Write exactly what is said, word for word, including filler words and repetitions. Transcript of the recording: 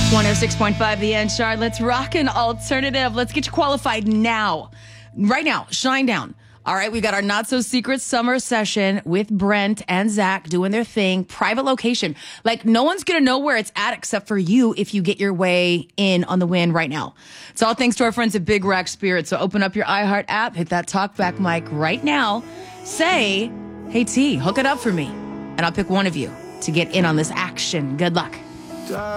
one oh six point five The Answer. Let's rock an alternative. Let's get you qualified now. Right now, Shinedown. All right, we got our Not So Secret summer session with Brent and Zach doing their thing. Private location. Like, no one's going to know where it's at except for you if you get your way in on the win right now. It's all thanks to our friends at Big Rack Spirit. So open up your iHeart app, hit that talkback mic right now. Say, hey, T, hook it up for me. And I'll pick one of you to get in on this action. Good luck.